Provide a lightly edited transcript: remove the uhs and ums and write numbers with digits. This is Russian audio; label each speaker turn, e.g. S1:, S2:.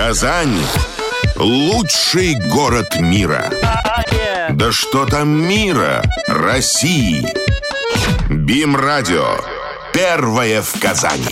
S1: Казань – лучший город мира. Да что там мира, России. БИМ-радио. Первое в Казани.